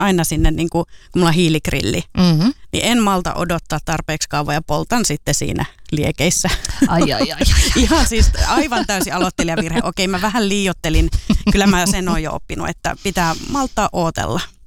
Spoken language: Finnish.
aina sinne, niin kuin, kun mulla on hiiligrilli, niin en malta odottaa tarpeeksi kauan ja poltan sitten siinä liekeissä. Ai. Ihan siis aivan täysin aloittelijavirhe. Okei, mä vähän liioittelin. Kyllä mä sen oon jo oppinut, että pitää maltaa ootella.